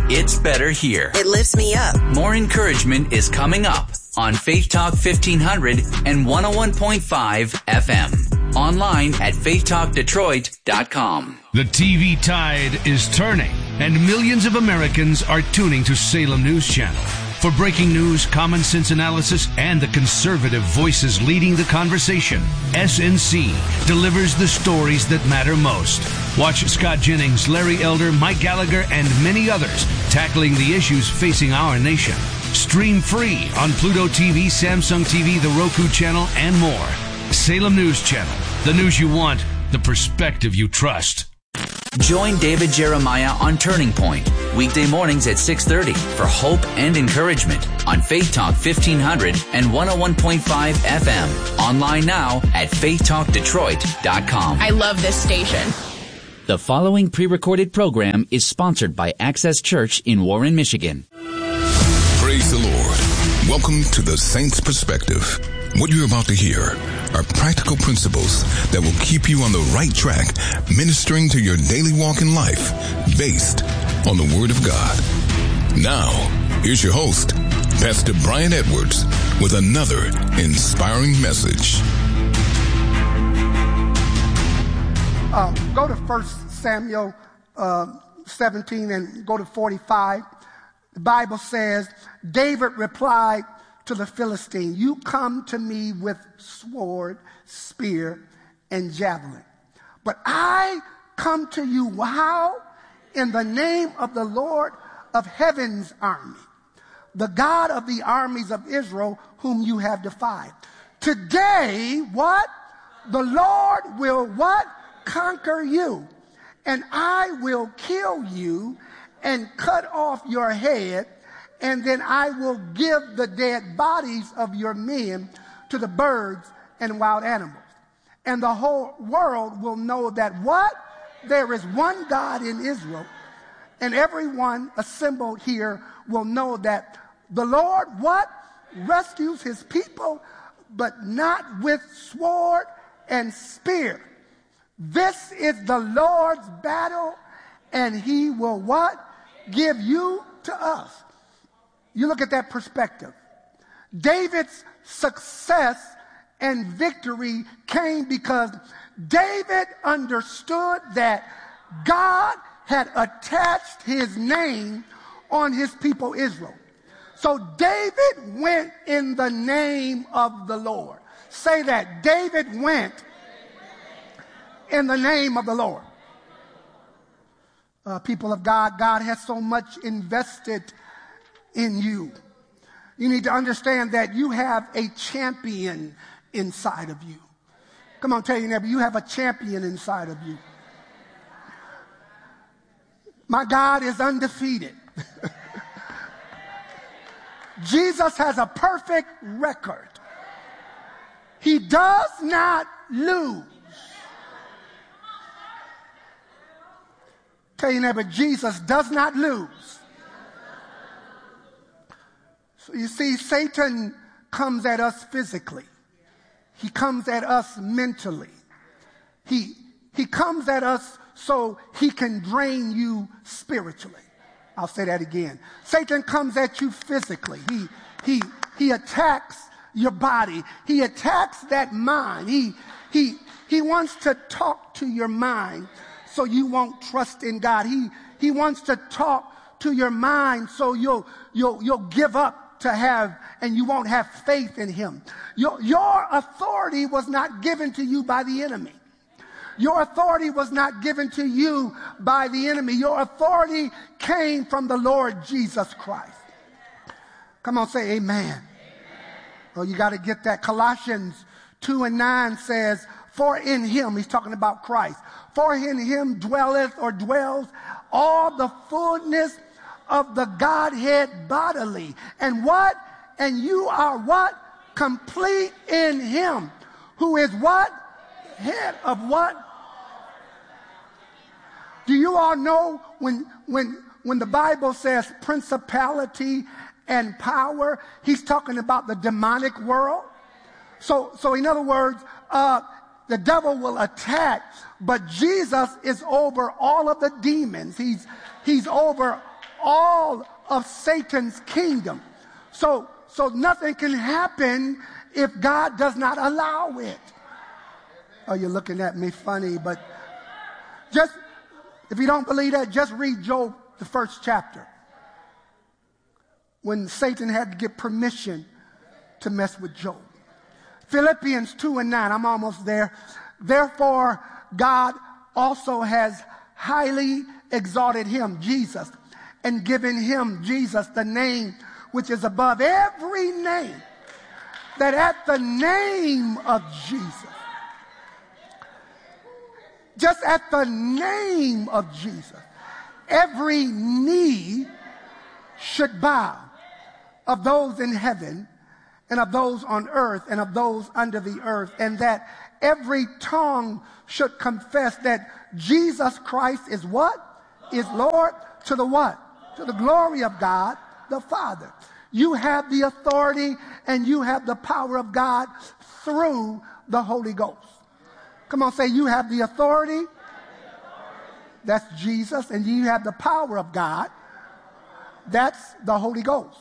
It's better here. It lifts me up. More encouragement is coming up on Faith Talk 1500 and 101.5 FM. Online at faithtalkdetroit.com. The TV tide is turning, and millions of Americans are tuning to Salem News Channel. For breaking news, common sense analysis, and the conservative voices leading the conversation, SNC delivers the stories that matter most. Watch Scott Jennings, Larry Elder, Mike Gallagher, and many others tackling the issues facing our nation. Stream free on Pluto TV, Samsung TV, the Roku channel, and more. Salem News Channel. The news you want, the perspective you trust. Join David Jeremiah on Turning Point, weekday mornings at 6:30 for hope and encouragement on Faith Talk 1500 and 101.5 FM. Online now at faithtalkdetroit.com. I love this station. The following pre-recorded program is sponsored by Access Church in Warren, Michigan. Praise the Lord. Welcome to the Saints Perspective. What you're about to hear are practical principles that will keep you on the right track, ministering to your daily walk in life, based on the Word of God. Now, here's your host, Pastor Brian Edwards, with another inspiring message. Go to 1 Samuel 17 and go to 45. The Bible says, David replied to the Philistine, "You come to me with sword, spear, and javelin. But I come to you how? In the name of the Lord of heaven's army, the God of the armies of Israel, whom you have defied. Today, what? The Lord will what? Conquer you, and I will kill you and cut off your head, and then I will give the dead bodies of your men to the birds and wild animals. And the whole world will know that what? There is one God in Israel, and everyone assembled here will know that the Lord what? Rescues his people, but not with sword and spear. This is the Lord's battle, and he will what? Give you to us." You look at that perspective. David's success and victory came because David understood that God had attached his name on his people Israel. So David went in the name of the Lord. Say that. David went in the name of the Lord. People of God, God has so much invested in you. You need to understand that you have a champion inside of you. Come on, tell your neighbor, you have a champion inside of you. My God is undefeated. Jesus has a perfect record. He does not lose. Tell your neighbor, Jesus does not lose. So you see, Satan comes at us physically. He comes at us mentally. He comes at us so he can drain you spiritually. I'll say that again. Satan comes at you physically. He attacks your body. He attacks that mind. He wants to talk to your mind so you won't trust in God. He wants to talk to your mind so you'll give up to have, and you won't have faith in him. Your authority was not given to you by the enemy. Your authority was not given to you by the enemy. Your authority came from the Lord Jesus Christ. Come on, say amen. Oh, you got to get that. Colossians 2:9 says, "For in him," he's talking about Christ, "for in him dwelleth or dwells all the fullness of the Godhead bodily." And what? And you are what? Complete in him, who is what? Head of what? Do you all know when the Bible says principality and power, he's talking about the demonic world? So in other words, the devil will attack, but Jesus is over all of the demons. He's over all of Satan's kingdom. So nothing can happen if God does not allow it. Oh, you're looking at me funny, but just, if you don't believe that, just read Job, the first chapter. When Satan had to get permission to mess with Job. Philippians 2:9, I'm almost there. Therefore, God also has highly exalted him, Jesus, and given him, Jesus, the name which is above every name, that at the name of Jesus, just at the name of Jesus, every knee should bow, of those in heaven and of those on earth and of those under the earth, and that every tongue should confess that Jesus Christ is what? Is Lord, to the what? To the glory of God the Father. You have the authority and you have the power of God through the Holy Ghost. Come on, say, you have the authority. That's Jesus. And you have the power of God. That's the Holy Ghost.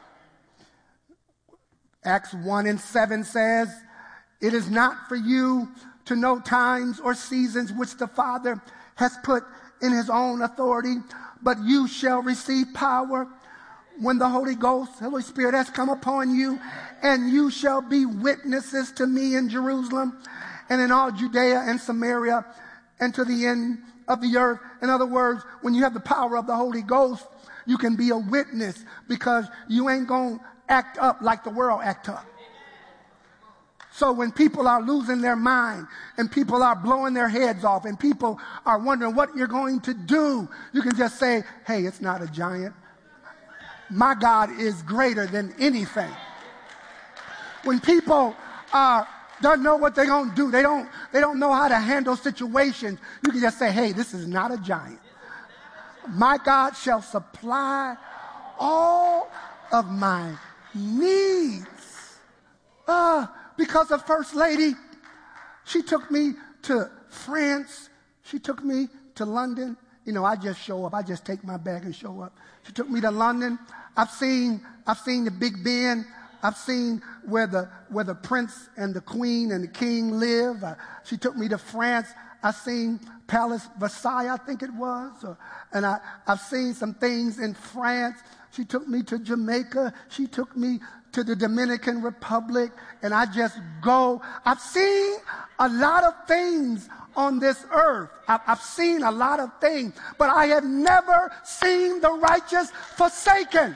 Acts 1:7 says, it is not for you to know times or seasons which the Father has put in his own authority, but you shall receive power when the Holy Ghost, Holy Spirit, has come upon you, and you shall be witnesses to me in Jerusalem and in all Judea and Samaria and to the end of the earth. In other words, when you have the power of the Holy Ghost, you can be a witness, because you ain't going to act up like the world act up. So when people are losing their mind and people are blowing their heads off and people are wondering what you're going to do, you can just say, hey, it's not a giant. My God is greater than anything. When people don't know what they're going to do, they don't know how to handle situations, you can just say, hey, this is not a giant. My God shall supply all of my needs. Because of First Lady, she took me to France. She took me to London. You know, I just show up. I just take my bag and show up. She took me to London. I've seen the Big Ben. I've seen where the prince and the queen and the king live. She took me to France. I've seen Palace Versailles, I think it was. And I've seen some things in France. She took me to Jamaica. She took me to the Dominican Republic. And I just go. I've seen a lot of things on this earth. I've seen a lot of things. But I have never seen the righteous forsaken,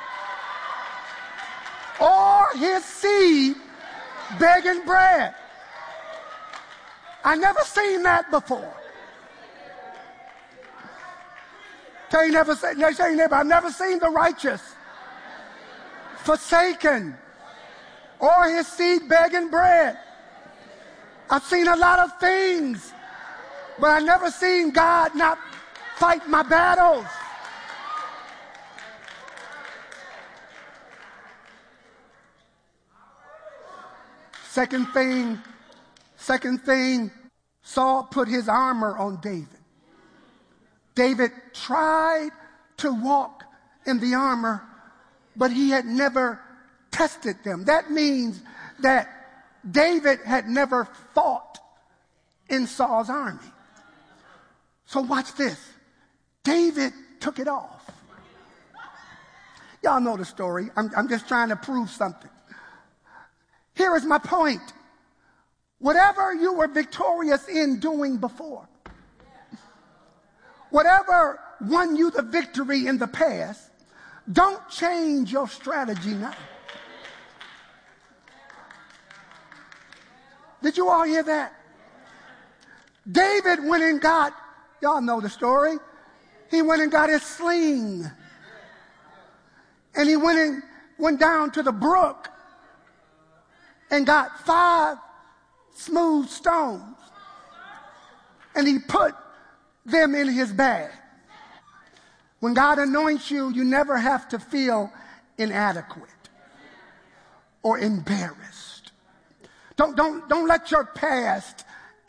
or his seed begging bread. I never seen that before. Tell your neighbor, I've never seen the righteous forsaken, or his seed begging bread. I've seen a lot of things, but I've never seen God not fight my battles. Second thing, Saul put his armor on David. David tried to walk in the armor, but he had never tested them. That means that David had never fought in Saul's army. So watch this. David took it off. Y'all know the story. I'm just trying to prove something. Here is my point. Whatever you were victorious in doing before, whatever won you the victory in the past, don't change your strategy now. Did you all hear that? David went and got, y'all know the story, he went and got his sling. And he went down to the brook and got 5 smooth stones. And he put them in his bag. When God anoints you, you never have to feel inadequate or embarrassed. Don't let your past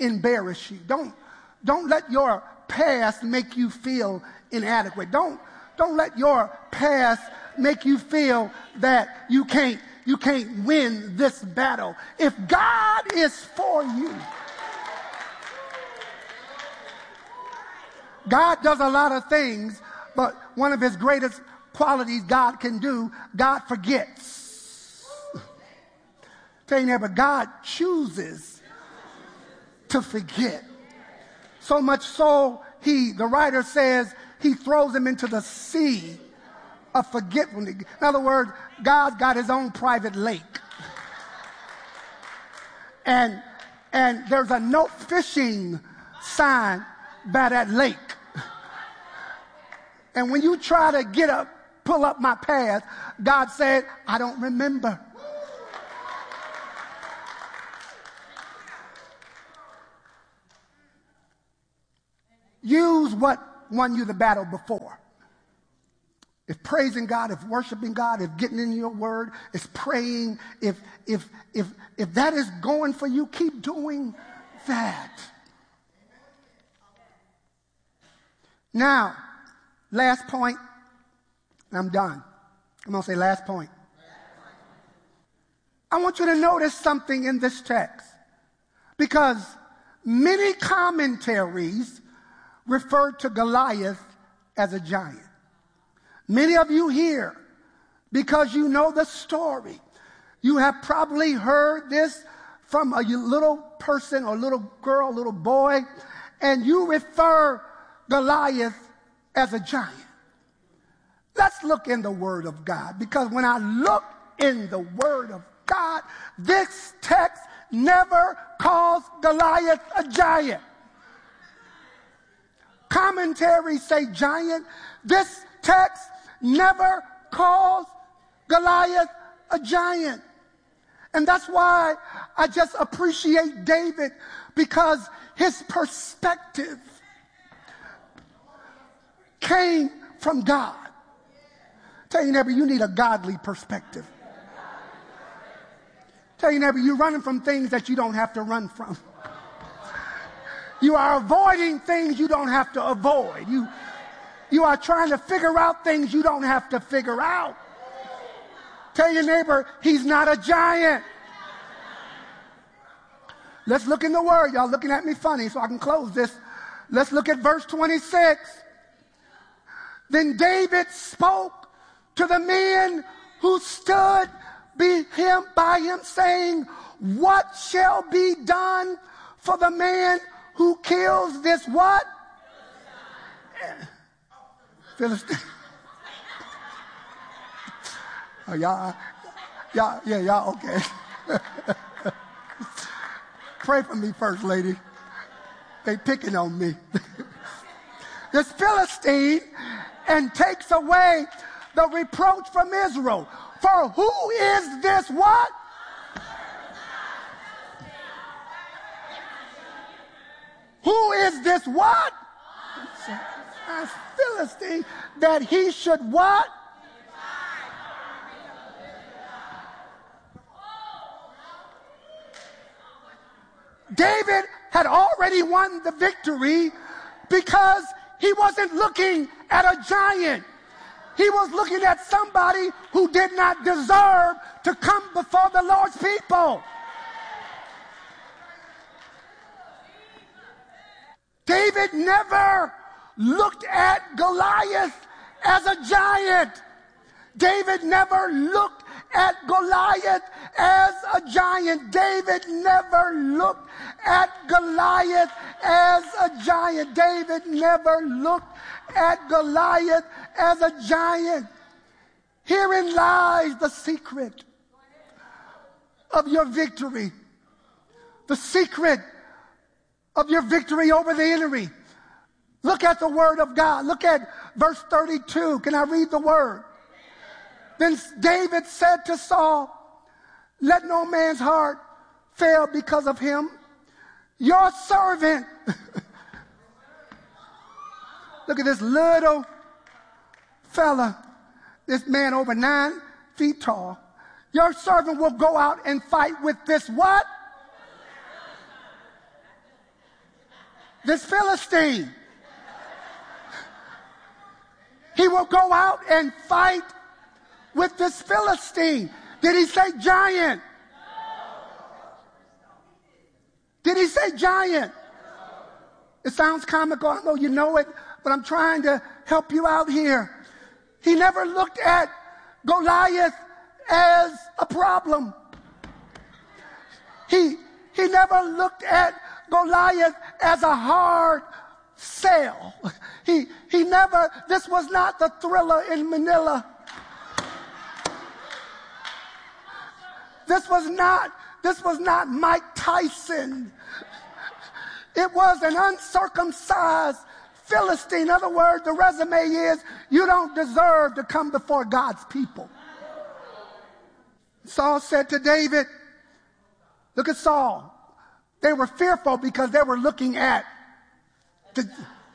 embarrass you. Don't let your past make you feel inadequate. Don't Don't let your past make you feel that you can't win this battle. If God is for you, God does a lot of things, but one of his greatest qualities God can do, God forgets. Tell your neighbor, God chooses to forget. So much so, the writer says, he throws him into the sea of forgetfulness. In other words, God's got his own private lake. And there's a no fishing sign by that lake. And when you try to pull up my path, God said, I don't remember. Use what won you the battle before. If praising God, if worshiping God, if getting in your word, if praying, if that is going for you, keep doing that. Now, last point. I'm done. I'm going to say last point. I want you to notice something in this text, because many commentaries refer to Goliath as a giant. Many of you here, because you know the story, you have probably heard this from a little person or little girl, little boy, and you refer Goliath as a giant. Let's look in the Word of God, because when I look in the Word of God, this text never calls Goliath a giant. Commentaries say giant. This text never calls Goliath a giant. And that's why I just appreciate David, because his perspective came from God. Tell your neighbor, you need a godly perspective. Tell your neighbor, you're running from things that you don't have to run from. You are avoiding things you don't have to avoid. You are trying to figure out things you don't have to figure out. Tell your neighbor, he's not a giant. Let's look in the Word. Y'all looking at me funny, so I can close this. Let's look at verse 26. Then David spoke to the men who stood by him, saying, what shall be done for the man who kills this what? Philistine. Oh, y'all, okay. Pray for me first, lady. They picking on me. This Philistine, and takes away the reproach from Israel. For who is this what? Who is this what? A Philistine, that he should what? David had already won the victory, because he wasn't looking at a giant. He was looking at somebody who did not deserve to come before the Lord's people. David never looked at Goliath as a giant. David never looked at Goliath as a giant. David never looked at Goliath as a giant. David never looked at Goliath as a giant. Herein lies the secret of your victory. The secret of your victory over the enemy. Look at the Word of God. Look at verse 32. Can I read the Word? Then David said to Saul, let no man's heart fail because of him. Your servant. Look at this little fella, this man over 9 feet tall. Your servant will go out and fight with this what? This Philistine. He will go out and fight with this Philistine. Did he say giant? Did he say giant? It sounds comical. I know you know it, but I'm trying to help you out here. He never looked at Goliath as a problem. He never looked at Goliath as a hard sell. He never, this was not the Thriller in Manila. This was not Mike Tyson. It was an uncircumcised Philistine. In other words, the resume is, you don't deserve to come before God's people. Saul said to David, look at Saul. They were fearful because they were looking at his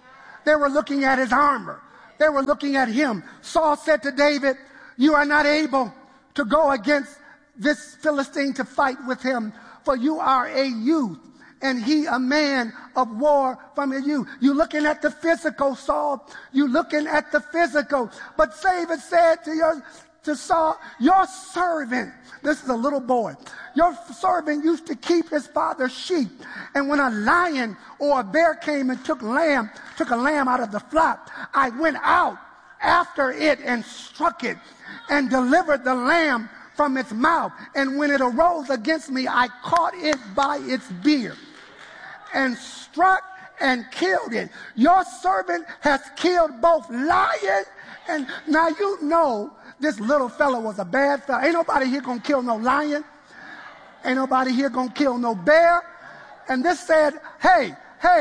armor. They were looking at him. Saul said to David, you are not able to go against this Philistine to fight with him, for you are a youth, and he a man of war from your youth. You looking at the physical, Saul. You looking at the physical. But David said to Saul, your servant, this is a little boy, your servant used to keep his father's sheep. And when a lion or a bear came and took a lamb out of the flock, I went out after it and struck it and delivered the lamb from its mouth. And when it arose against me, I caught it by its beard and struck and killed it. Your servant has killed both lion and, now you know this little fella was a bad fella. Ain't nobody here gonna kill no lion. Ain't nobody here gonna kill no bear. And this said, hey,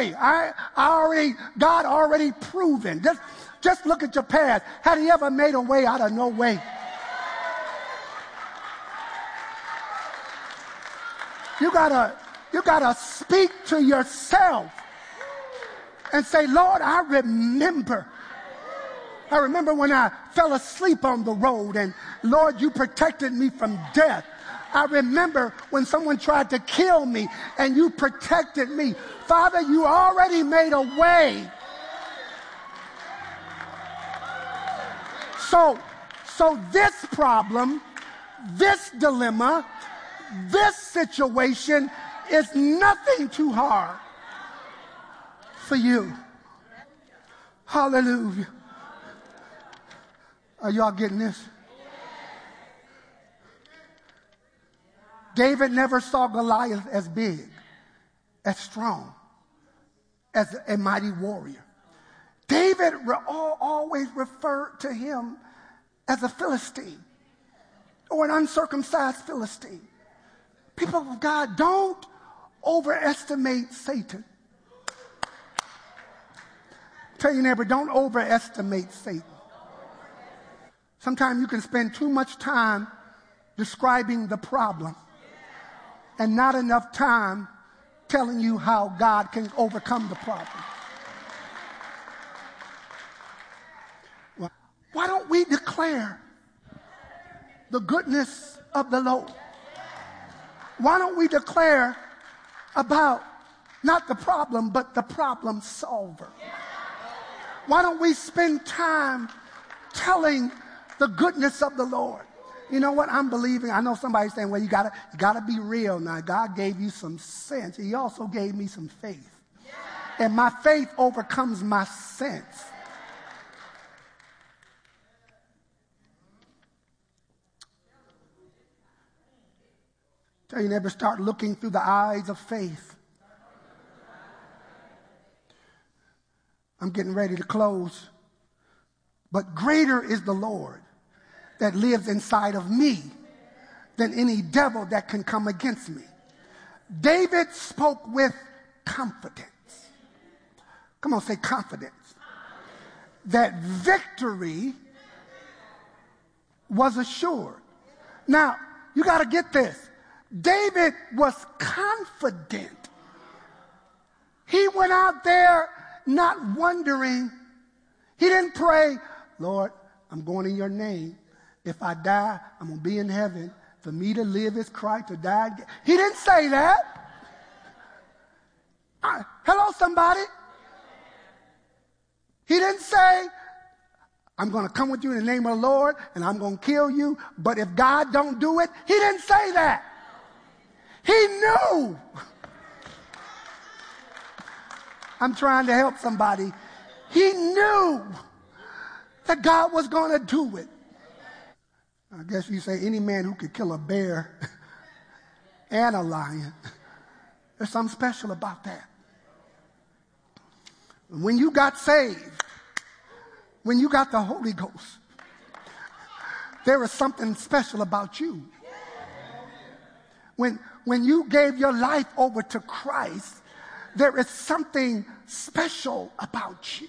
God already proven. Just look at your past. Had he ever made a way out of no way? You gotta speak to yourself and say, Lord, I remember when I fell asleep on the road, and Lord, you protected me from death. I remember when someone tried to kill me and you protected me. Father, you already made a way. So this problem, this dilemma, this situation is nothing too hard for you. Hallelujah. Are y'all getting this? David never saw Goliath as big, as strong, as a mighty warrior. David always referred to him as a Philistine or an uncircumcised Philistine. People of God, don't overestimate Satan. Tell your neighbor, don't overestimate Satan. Sometimes you can spend too much time describing the problem and not enough time telling you how God can overcome the problem. Well, why don't we declare the goodness of the Lord? Why don't we declare about not the problem, but the problem solver? Why don't we spend time telling the goodness of the Lord? You know what I'm believing? I know somebody's saying, well, you gotta be real now. God gave you some sense. He also gave me some faith. And my faith overcomes my sense. Tell your neighbor, start looking through the eyes of faith. I'm getting ready to close. But greater is the Lord that lives inside of me than any devil that can come against me. David spoke with confidence. Come on, say confidence. That victory was assured. Now, you got to get this. David was confident. He went out there not wondering. He didn't pray, Lord, I'm going in your name. If I die, I'm going to be in heaven. For me to live is Christ, to die. He didn't say that. Hello, somebody. He didn't say, I'm going to come with you in the name of the Lord, and I'm going to kill you. But if God don't do it, he didn't say that. He knew. I'm trying to help somebody. He knew that God was going to do it. I guess you say any man who could kill a bear and a lion, there's something special about that. When you got saved, when you got the Holy Ghost, there is something special about you. When you gave your life over to Christ, there is something special about you.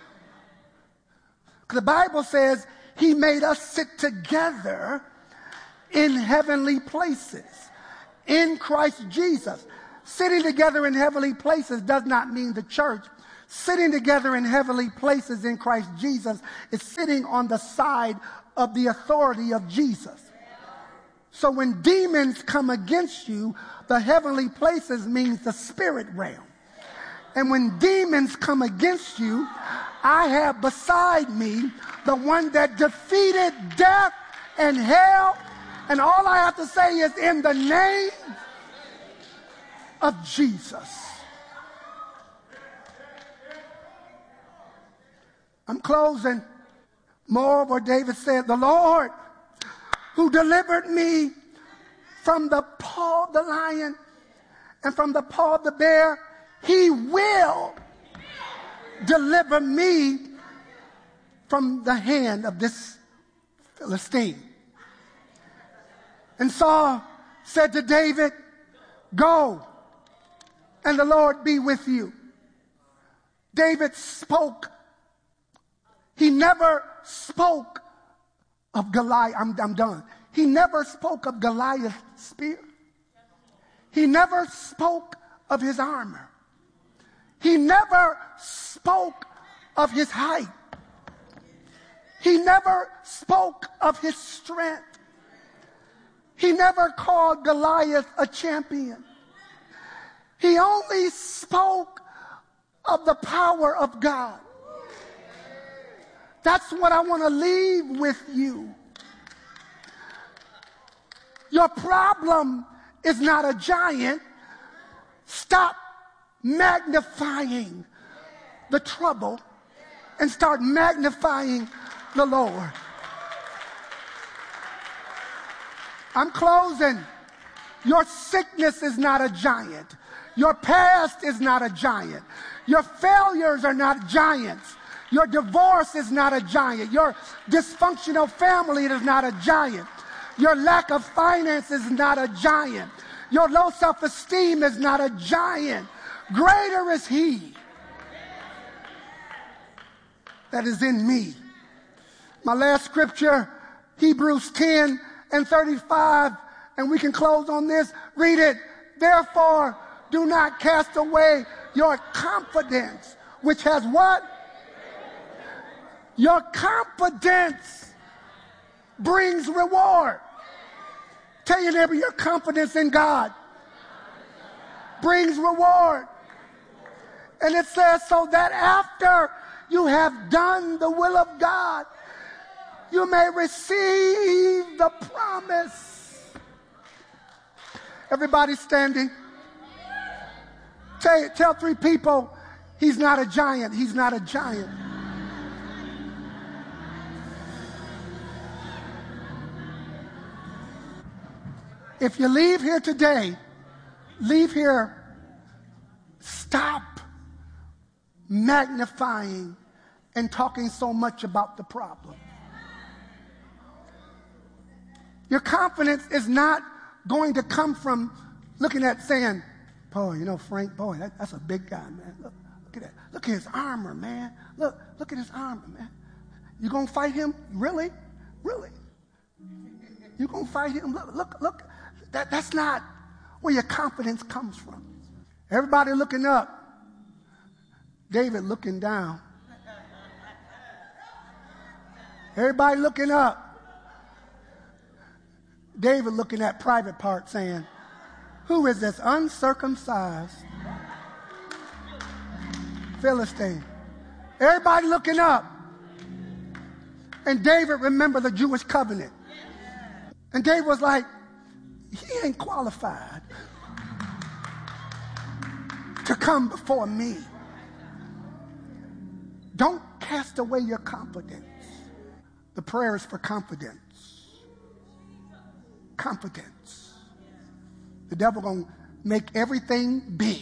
The Bible says he made us sit together in heavenly places in Christ Jesus. Sitting together in heavenly places does not mean the church. Sitting together in heavenly places in Christ Jesus is sitting on the side of the authority of Jesus. So when demons come against you, the heavenly places means the spirit realm. And when demons come against you, I have beside me the one that defeated death and hell. And all I have to say is in the name of Jesus. I'm closing. Moreover, David said, the Lord who delivered me from the paw of the lion and from the paw of the bear, he will deliver me from the hand of this Philistine. And Saul said to David, go, and the Lord be with you. David spoke. He never spoke of Goliath. I'm done. He never spoke of Goliath's spear. He never spoke of his armor. He never spoke of his height. He never spoke of his strength. He never called Goliath a champion. He only spoke of the power of God. That's what I want to leave with you. Your problem is not a giant. Stop magnifying the trouble and start magnifying the Lord. I'm closing. Your sickness is not a giant. Your past is not a giant. Your failures are not giants. Your divorce is not a giant. Your dysfunctional family is not a giant. Your lack of finance is not a giant. Your low self-esteem is not a giant. Greater is he that is in me. My last scripture, Hebrews 10:35, and we can close on this. Read it. Therefore, do not cast away your confidence, which has what? Your confidence brings reward. Tell your neighbor, your confidence in God brings reward. And it says, so that after you have done the will of God, you may receive the promise. Everybody standing. Tell three people, he's not a giant. He's not a giant. If you leave here today, leave here, stop magnifying and talking so much about the problem. Your confidence is not going to come from looking at saying, boy, you know, Frank, boy, that's a big guy, man. Look at that. Look at his armor, man. Look at his armor, man. You gonna fight him? Really? Really? You gonna fight him? Look. That's not where your confidence comes from. Everybody looking up. David looking down. Everybody looking up. David looking at private part saying, who is this uncircumcised Philistine? Everybody looking up. And David remembered the Jewish covenant. And David was like, he ain't qualified to come before me. Don't cast away your confidence. The prayer is for confidence. Confidence. The devil gonna make everything big.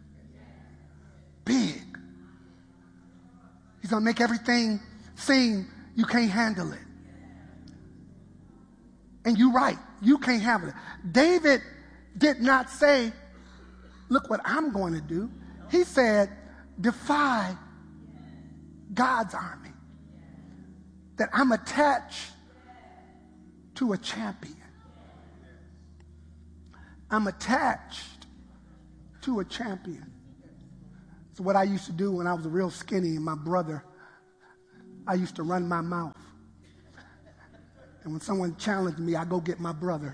Big. He's gonna make everything seem you can't handle it. And you're right, you can't handle it. David did not say, look what I'm going to do. He said, defy God's army. That I'm attached to a champion. I'm attached to a champion. So what I used to do when I was real skinny and my brother, I used to run my mouth. And when someone challenged me, I go get my brother.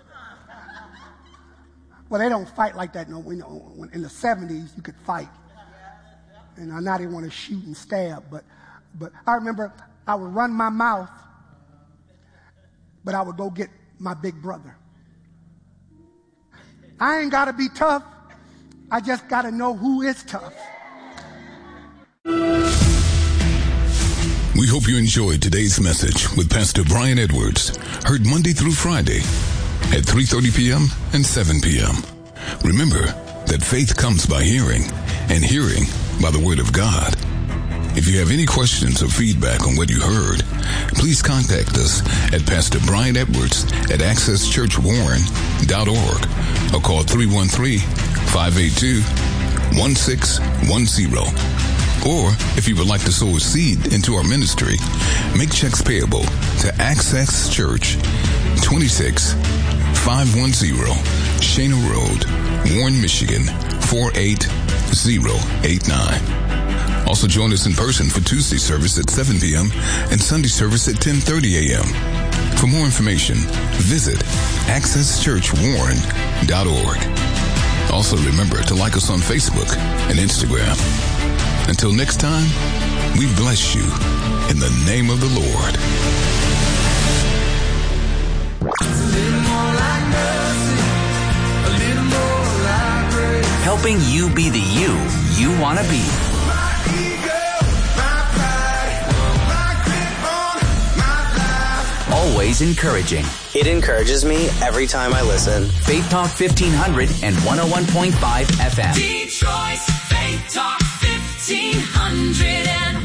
Well, they don't fight like that. No, in the 70s, you could fight. And now they want to shoot and stab. But I remember I would run my mouth, but I would go get my big brother. I ain't got to be tough. I just got to know who is tough. We hope you enjoyed today's message with Pastor Brian Edwards, heard Monday through Friday at 3:30 p.m. and 7 p.m. Remember that faith comes by hearing, and hearing by the Word of God. If you have any questions or feedback on what you heard, please contact us at Pastor Brian Edwards at accesschurchwarren.org or call 313-582-1610. Or, if you would like to sow a seed into our ministry, make checks payable to Access Church, 26510 Shana Road, Warren, Michigan, 48089. Also join us in person for Tuesday service at 7 p.m. and Sunday service at 10:30 a.m. For more information, visit accesschurchwarren.org. Also remember to like us on Facebook and Instagram. Until next time, we bless you in the name of the Lord. Helping you be the you want to be. Always encouraging. It encourages me every time I listen. Faith Talk 1500 and 101.5 FM. Detroit's Faith Talk 1500 and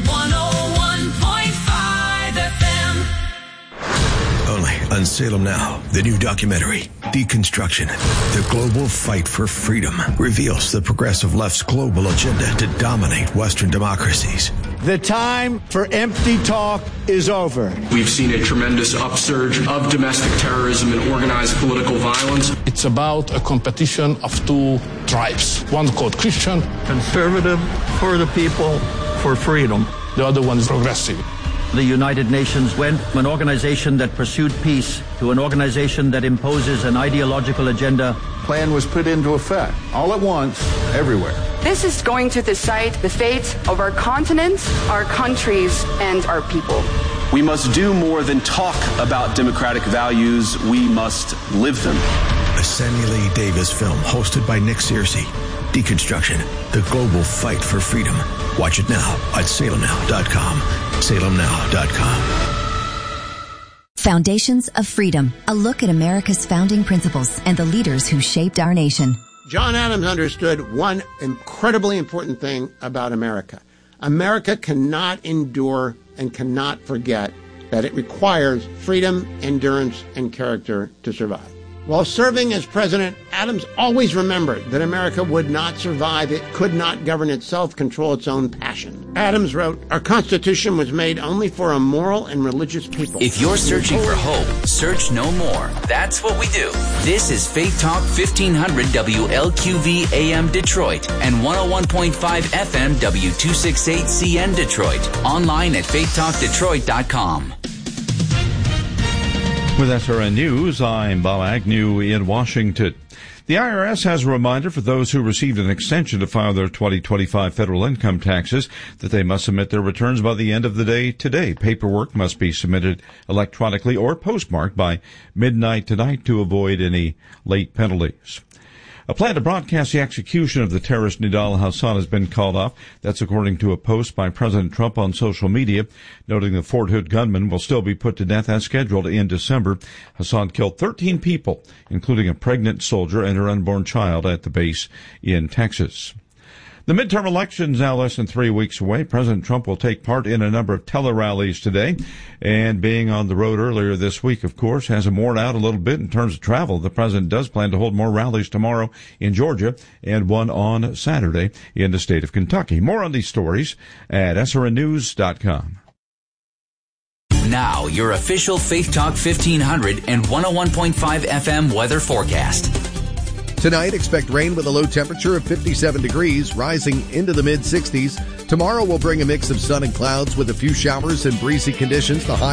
101.5 FM. Only on Salem Now, the new documentary, Deconstruction, the global fight for freedom, reveals the progressive left's global agenda to dominate Western democracies. The time for empty talk is over. We've seen a tremendous upsurge of domestic terrorism and organized political violence. It's about a competition of two tribes. One called Christian. Conservative, for the people, for freedom. The other one is progressive. The United Nations went from an organization that pursued peace to an organization that imposes an ideological agenda. Plan was put into effect, all at once, everywhere. This is going to decide the fate of our continent, our countries, and our people. We must do more than talk about democratic values. We must live them. A Samuel A. Davis film hosted by Nick Searcy. Deconstruction, the global fight for freedom. Watch it now at salemnow.com. salemnow.com. Foundations of Freedom, a look at America's founding principles and the leaders who shaped our nation. John Adams understood one incredibly important thing about America. America cannot endure and cannot forget that it requires freedom, endurance, and character to survive. While serving as president, Adams always remembered that America would not survive. It could not govern itself, control its own passion. Adams wrote, "Our Constitution was made only for a moral and religious people." If you're searching for hope, search no more. That's what we do. This is Faith Talk 1500 WLQV AM Detroit and 101.5 FM W268 CN Detroit. Online at faithtalkdetroit.com. With SRN News, I'm Bob Agnew in Washington. The IRS has a reminder for those who received an extension to file their 2025 federal income taxes that they must submit their returns by the end of the day today. Paperwork must be submitted electronically or postmarked by midnight tonight to avoid any late penalties. A plan to broadcast the execution of the terrorist Nidal Hasan has been called off. That's according to a post by President Trump on social media, noting the Fort Hood gunman will still be put to death as scheduled in December. Hasan killed 13 people, including a pregnant soldier and her unborn child at the base in Texas. The midterm elections now less than 3 weeks away. President Trump will take part in a number of tele-rallies today. And being on the road earlier this week, of course, has him worn out a little bit in terms of travel. The president does plan to hold more rallies tomorrow in Georgia and one on Saturday in the state of Kentucky. More on these stories at srnnews.com. Now, your official Faith Talk 1500 and 101.5 FM weather forecast. Tonight, expect rain with a low temperature of 57 degrees, rising into the mid-60s. Tomorrow will bring a mix of sun and clouds with a few showers and breezy conditions. The high